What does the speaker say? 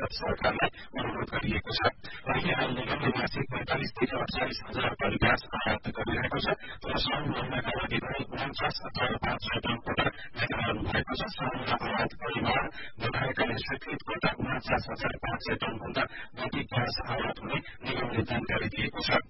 भारत सरकारलाई अनुरोध गरिएको छ। अहिले हाल निगमले मासिक 45 देखि 48 हजार टन ग्यास आयात गरिरहेको छ तर साउन महिनाका लागि पनि 49,500 टन कोटा निकाल्नु भएको छ। साउनमा आयात परिमाण बढाएकाले स्वीकृत कोटा 49,500 टन भन्दा बढी ग्यास आयात हुने निगमले जानकारी दिएको छ।